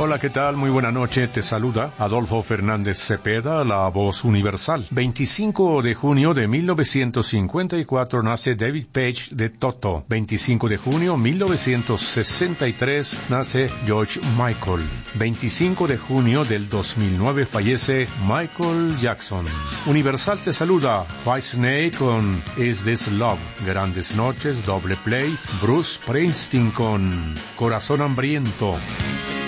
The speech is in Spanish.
Hola, ¿qué tal? Muy buena noche. Te saluda Adolfo Fernández Cepeda, la voz universal. 25 de junio de 1954 nace David Paich de Toto. 25 de junio 1963 nace George Michael. 25 de junio del 2009 fallece Michael Jackson. Universal te saluda Whitesnake con Is This Love. Grandes noches, doble play. Bruce Springsteen con Corazón Hambriento.